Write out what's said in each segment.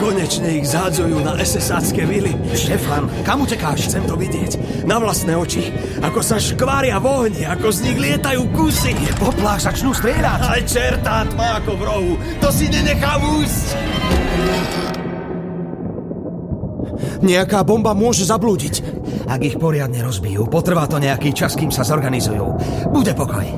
Konečne ich zádzujú na SS-ácké vily. Štefan, kam utekáš? Chcem to vidieť. Na vlastné oči. Ako sa škvária v ohni, ako z nich lietajú kusy. Je poplach, začnú strieľať. Ale čertá tma ako v rohu. To si nenechám úsť. Nejaká bomba môže zablúdiť. Ak ich poriadne rozbijú, potrvá to nejaký čas, kým sa zorganizujú. Bude pokoj.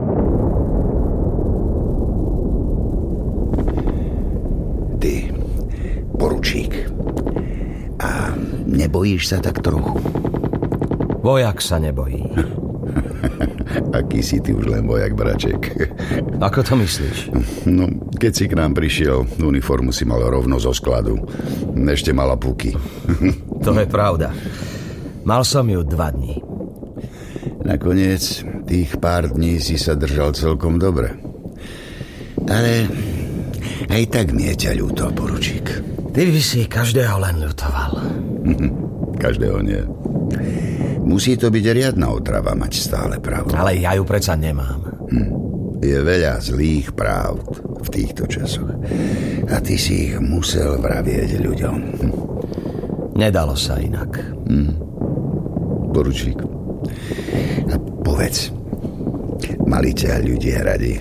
Ty, poručík. A nebojíš sa tak trochu? Vojak sa nebojí. Aký si ty už len vojak, braček. Ako to myslíš? No, keď si k nám prišiel, uniformu si mal rovno zo skladu. Ešte mala puky. To je pravda. Mal som ju 2 dní. Nakoniec tých pár dní si sa držal celkom dobre. Ale aj tak mi je ťa ľúto, poručík. Ty by si každého len ľutoval. Každého nie. Musí to byť riadna otrava mať stále pravdu. Ale ja ju predsa nemám. Je veľa zlých pravd v týchto časoch. A ty si ich musel vravieť ľuďom. Nedalo sa inak. Poručík, a povedz, mali ťa ľudia radi?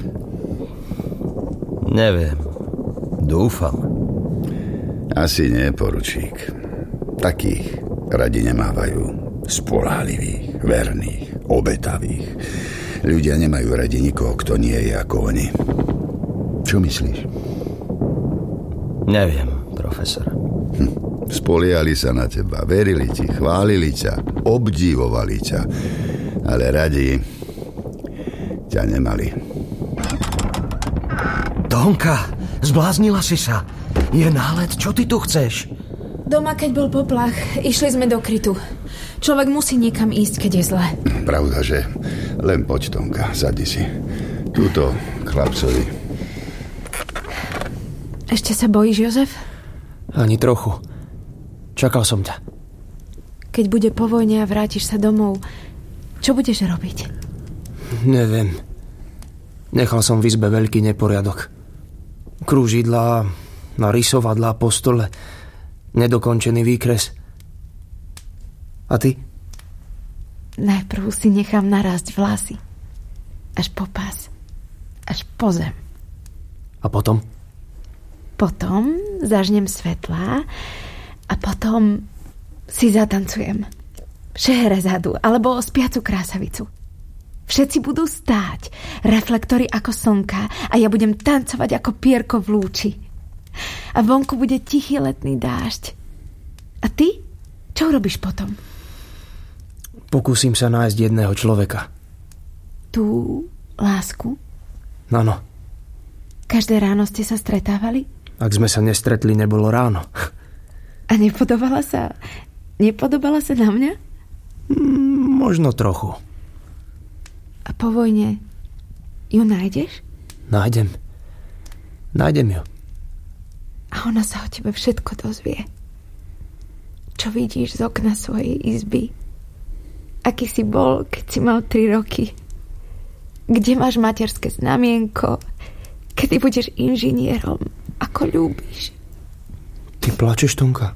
Neviem. Dúfam. Asi nie, poručík. Takých radi nemávajú. Spoľahlivých, verných, obetavých. Ľudia nemajú radi nikoho, kto nie je ako oni. Čo myslíš? Neviem, profesor. Spoliehali sa na teba, verili ti, chválili ťa, obdivovali ťa, ale radi ťa nemali. Tonka, zbláznila si sa. Je nálet, čo ty tu chceš? Doma, keď bol poplach, išli sme do krytu. Človek musí niekam ísť, keď je zle. Pravda, že? Len poď, Tonka, sadni si. Túto chlapcovi. Ešte sa bojíš, Jozef? Ani trochu. Čakal som ťa. Keď bude po vojne a vrátiš sa domov, čo budeš robiť? Neviem. Nechal som v izbe veľký neporiadok. Krúžidlá, narysovadlá po stole, nedokončený výkres. A ty? Najprv si nechám narásť vlasy. Až po pás. Až po zem. A potom? Potom zažnem svetlá a potom si zatancujem. Šeherezadu alebo spiacu krásavicu. Všetci budú stáť, reflektory ako slnka a ja budem tancovať ako pierko v lúči. A vonku bude tichý letný dážď. A ty? Čo robíš potom? Pokúsim sa nájsť jedného človeka. Tú lásku? Áno. Každé ráno ste sa stretávali? Ak sme sa nestretli, nebolo ráno. A nepodobala sa na mňa? Možno trochu. A po vojne ju nájdeš? Nájdem ju. A ona sa o tebe všetko dozvie. Čo vidíš z okna svojej izby? Aký si bol, keď si mal 3 roky? Kde máš materské znamienko? Kedy budeš inžinierom? Ako ľúbiš? Ty plačeš, Tonka?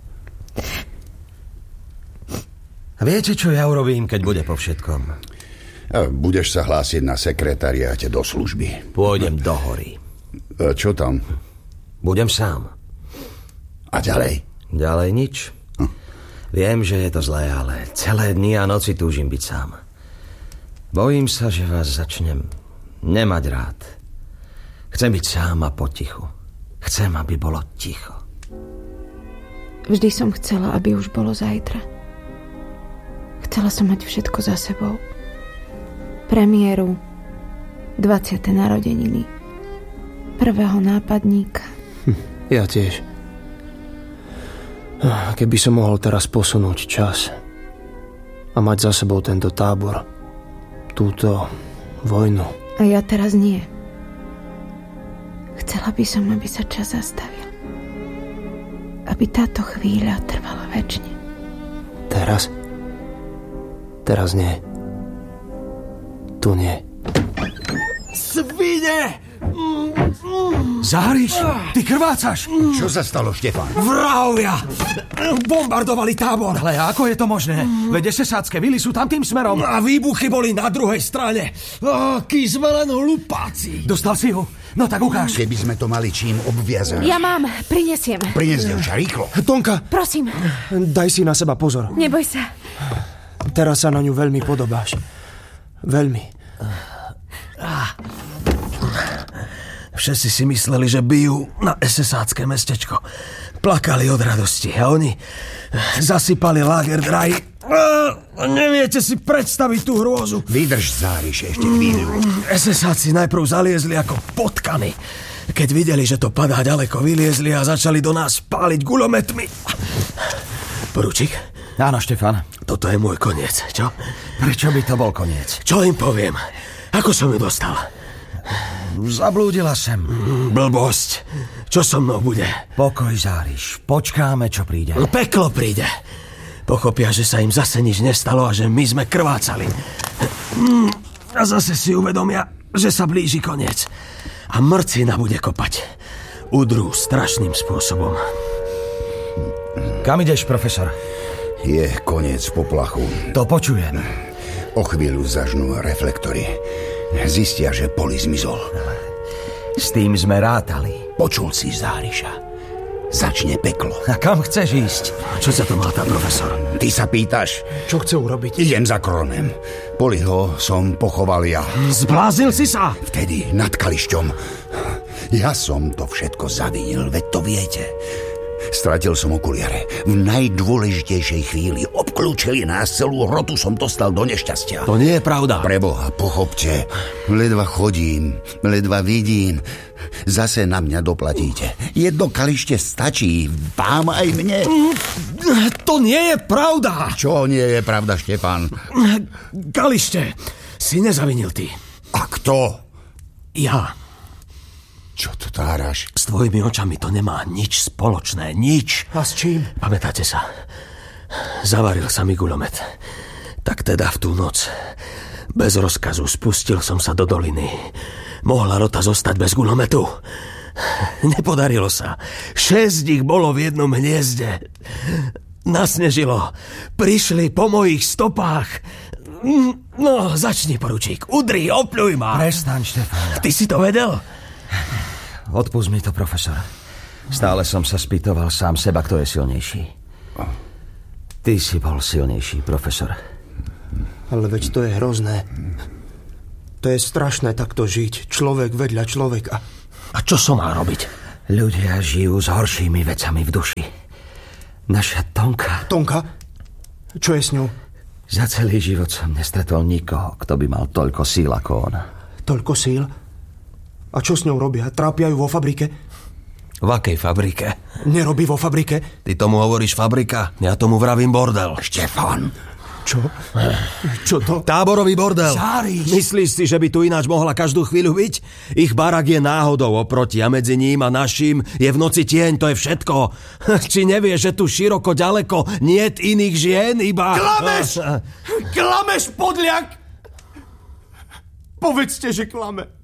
A viete, čo ja urobím, keď bude po všetkom? Budeš sa hlásiť na sekretariáte do služby. Pôjdem do hory. Čo tam? Budem sám. A ďalej? Ďalej nič. Viem, že je to zlé, ale celé dni a noci túžim byť sám. Bojím sa, že vás začnem nemať rád. Chcem byť sám a potichu. Chcem, aby bolo ticho. Vždy som chcela, aby už bolo zajtra. Chcela som mať všetko za sebou. Premiéru, 20. narodeniny, prvého nápadníka. Ja tiež. Keby som mohol teraz posunúť čas a mať za sebou tento tábor, túto vojnu. A ja teraz nie. Chcela by som, aby sa čas zastavil. Aby táto chvíľa trvala večne. Teraz? Teraz nie. Tu nie. Svine! Záriš, ty krvácaš. Čo sa stalo, Štefán? Vrahovia bombardovali tábor. Ale ako je to možné? Veď esesácké vily sú tam tým smerom. A výbuchy boli na druhej strane. Akí zveleno hlupáci. Dostal si ho? No tak ukáž. Keby sme to mali čím obviazať. Ja mám, prinesiem. Prines, devča, rýchlo. Tonka, Prosím, daj si na seba pozor. neboj sa. Teraz sa na ňu veľmi podobáš. Veľmi. Všetci si mysleli, že bijú na esesácké mestečko. Plakali od radosti a oni zasypali láger draj. Neviete si predstaviť tú hrôzu. Vydrž, Záriš, ešte chvíľu. Esesáci najprv zaliezli ako potkany. Keď videli, že to padá ďaleko, vyliezli a začali do nás páliť guľometmi. Poručík? Áno, Štefan. Toto je môj koniec, čo? Prečo by to bol koniec? Čo im poviem? Ako som ju dostal? Zablúdila sem. Blbosť. Čo so mnou bude? Pokoj, Záriš. Počkáme, čo príde. Peklo príde. Pochopia, že sa im zase nič nestalo a že my sme krvácali. A zase si uvedomia, že sa blíži koniec. A mŕcina bude kopať. Udrú strašným spôsobom. Kam ideš, profesor? Je koniec poplachu. To počujem. O chvíľu zažnú reflektory. Zistia, že Poli zmizol. S tým sme rátali. Počul si, Záriša. Začne peklo. A kam chceš ísť? Čo sa to má tam, profesor? Ty sa pýtaš? Čo chce urobiť? Idem za Kronem. Poliho som pochoval ja. Zbláznil si sa? Vtedy nad Kališťom. Ja som to všetko zavinil, veď to viete. Stratil som okuliare. V najdôležitejšej chvíli obklúčili nás, celú rotu som dostal do nešťastia. To nie je pravda. Preboha, pochopte. Ledva chodím, ledva vidím. Zase na mňa doplatíte. Jedno kalište stačí, vám aj mne. To nie je pravda. Čo nie je pravda, Štefán? Kalište si nezavinil ty. A kto? Ja. Čo to táraš? S tvojimi očami to nemá nič spoločné. Nič. A s čím? Pamätáte sa? Zavaril sa mi guľomet. Tak teda v tú noc bez rozkazu spustil som sa do doliny. Mohla rota zostať bez guľometu? Nepodarilo sa. 6 ich bolo v jednom hniezde. Nasnežilo. Prišli po mojich stopách. No, začni, poručík. Udri, opľuj ma. Prestaň, Štefán. Ty si to vedel? Odpusť mi to, profesor. Stále som sa spýtoval sám seba, kto je silnejší. Ty si bol silnejší, profesor. Ale veď to je hrozné. To je strašné takto žiť. Človek vedľa človeka. A čo som mal robiť? Ľudia žijú s horšími vecami v duši. Naša Tonka. Tonka? Čo je s ňou? Za celý život som nestretol nikoho, kto by mal toľko síl ako ona. Toľko síl? A čo s ňou robia? Trápia ju vo fabrike? V akej fabrike? Nerobí vo fabrike? Ty tomu hovoríš fabrika? Ja tomu vravím bordel. Štefán. Čo? Čo to? Táborový bordel. Záriš. Myslíš si, že by tu ináč mohla každú chvíľu byť? Ich barak je náhodou oproti a medzi ním a naším je v noci tieň, to je všetko. Či nevieš, že tu široko ďaleko niet iných žien, iba... Klameš! Klameš, podľak! Povedzte, že klame.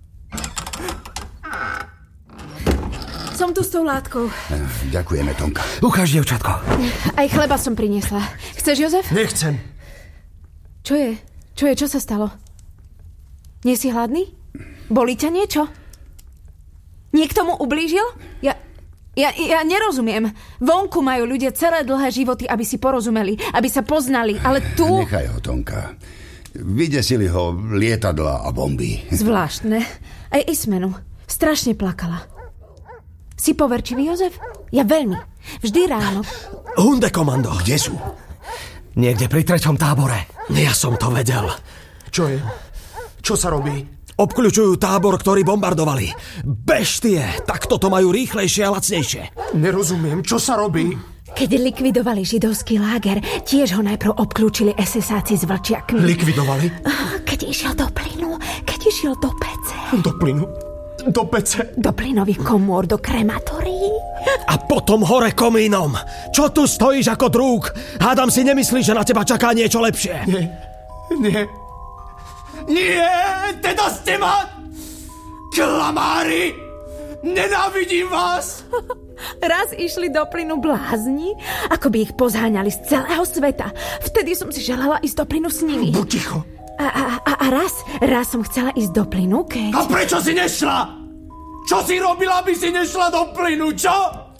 Som tu s tou látkou. Ďakujeme, Tonka. Ukáž, dievčatko. Aj chleba som priniesla. Chceš, Jozef? Nechcem. Čo je? Čo sa stalo? Nie si hladný? Bolí ťa niečo? Niekto mu ublížil? Ja nerozumiem. Vonku majú ľudia celé dlhé životy, aby si porozumeli, aby sa poznali, ale tu... Nechaj ho, Tonka. Vydesili ho lietadla a bomby. Zvláštne. Aj Ismenu. Strašne plakala. Si poverčivý, Jozef? Ja veľmi. Vždy ráno. Hundekomando. Kde sú? Niekde pri 3. tábore. Ja som to vedel. Čo je? Čo sa robí? Obkľučujú tábor, ktorý bombardovali. Beštie, takto to majú rýchlejšie a lacnejšie. Nerozumiem, čo sa robí? Keď likvidovali židovský láger, tiež ho najprv obklúčili esesáci s vlčiakmi. Likvidovali? Keď išiel do plynu, keď išiel do pece. Do plynu? Do pece? Do plynových komôr, do krematórií. A potom hore komínom. Čo tu stojíš ako drúg? Hádam si nemyslíš, že na teba čaká niečo lepšie. Nie. Teda ste ma... Klamári! Nenávidím vás! Raz išli do plynu blázni, ako by ich pozháňali z celého sveta. Vtedy som si želala ísť do plynu s nimi. Buď ticho. A raz som chcela ísť do plynu, keď... A prečo si nešla? Čo si robila, aby si nešla do plynu, čo?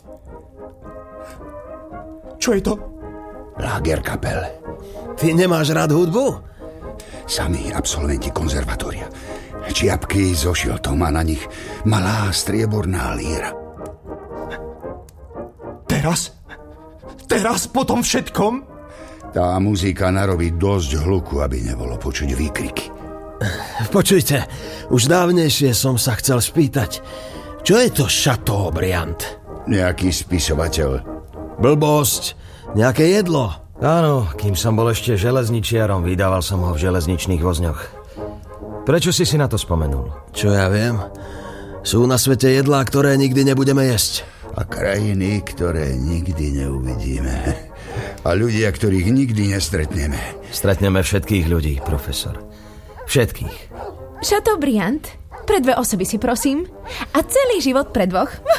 Čo je to? Lagerkapel. Ty nemáš rád hudbu? Sami absolventi konzervatória. Čiapky so šiltom a na nich malá strieborná líra. Teraz po tom všetkom? Tá muzika narobí dosť hluku, aby nebolo počuť výkriky. Počujte, už dávnejšie som sa chcel spýtať, čo je to Chateaubriand? Nejaký spisovateľ. Blbosť, nejaké jedlo. Áno, kým som bol ešte železničiarom, vydával som ho v železničných vozňoch. Prečo si na to spomenul? Čo ja viem? Sú na svete jedlá, ktoré nikdy nebudeme jesť. A krajiny, ktoré nikdy neuvidíme. A ľudia, ktorých nikdy nestretneme. Stretneme všetkých ľudí, profesor. Všetkých. Chateaubriand, pre 2 osoby si prosím. A celý život pre 2.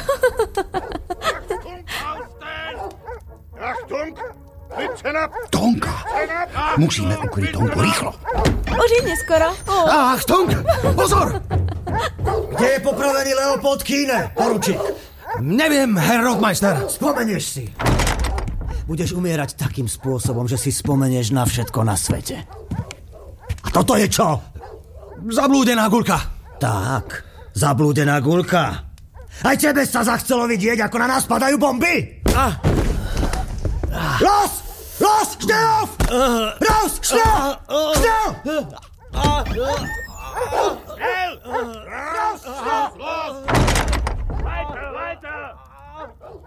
Tonka! Musíme ukryť Tonku rýchlo. Už je neskoro. Achtung! Pozor! Kde je popravený Leopold Kíne, poručík? Neviem, Herr Rottmeister. Spomenieš si. Budeš umierať takým spôsobom, že si spomenieš na všetko na svete. A toto je čo? Zablúdená guľka. Tak, zablúdená guľka. Aj tebe sa zachcelo vidieť, ako na nás padajú bomby? Los! Schnell auf! Raus! Schnell! Schnell! Schnell! Raus! Los!